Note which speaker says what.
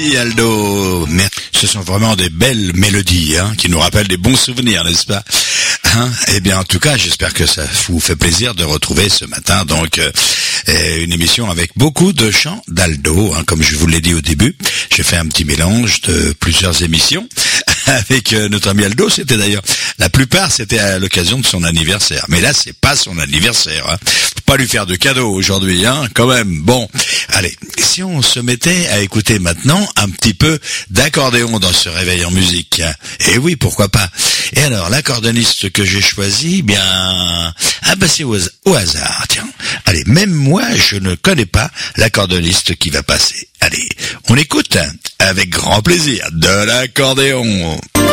Speaker 1: Et Aldo, ce sont vraiment des belles mélodies qui nous rappellent des bons souvenirs, n'est-ce pas? Eh bien, en tout cas, j'espère que ça vous fait plaisir de retrouver ce matin donc une émission avec beaucoup de chants d'Aldo. Comme je vous l'ai dit au début, j'ai fait un petit mélange de plusieurs émissions avec notre ami Aldo. C'était d'ailleurs, la plupart, c'était à l'occasion de son anniversaire. Mais là, c'est pas son anniversaire. Faut pas lui faire de cadeaux aujourd'hui, quand même. Bon, allez, si on se mettait à écouter maintenant un petit peu d'accordéon dans ce réveil en musique. Et oui, pourquoi pas. Et alors, l'accordéoniste que j'ai choisi, c'est au hasard, tiens. Allez, même moi, je ne connais pas l'accordéoniste qui va passer. Allez, on écoute avec grand plaisir de l'accordéon.